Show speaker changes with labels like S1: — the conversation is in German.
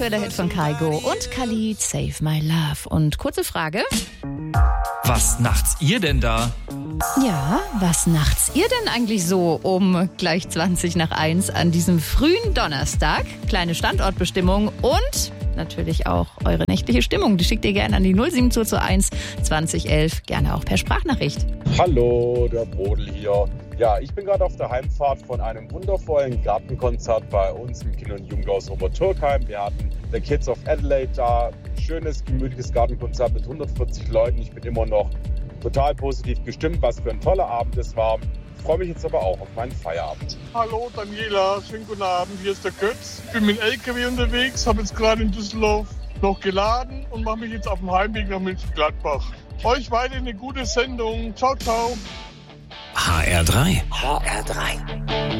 S1: aktueller Hit von Kygo und Khalid, Save My Love. Und kurze Frage.
S2: Was nachts ihr denn da?
S1: Ja, was nachts ihr denn eigentlich so um gleich 20 nach 1 an diesem frühen Donnerstag? Kleine Standortbestimmung und natürlich auch eure nächtliche Stimmung. Die schickt ihr gerne an die 07221 2011, gerne auch per Sprachnachricht.
S3: Hallo, der Brodel hier. Ja, ich bin gerade auf der Heimfahrt von einem wundervollen Gartenkonzert bei uns im Kinder- und Jugendhaus Obertürkheim. Wir hatten The Kids of Adelaide da. Schönes, gemütliches Gartenkonzert mit 140 Leuten. Ich bin immer noch total positiv gestimmt, was für ein toller Abend es war. Ich freue mich jetzt aber auch auf meinen Feierabend.
S4: Hallo Daniela, schönen guten Abend, hier ist der Götz. Ich bin mit dem LKW unterwegs, habe jetzt gerade in Düsseldorf noch geladen und mache mich jetzt auf dem Heimweg nach Mönchengladbach. Euch weiter eine gute Sendung. Ciao, ciao.
S5: HR3.
S6: HR3.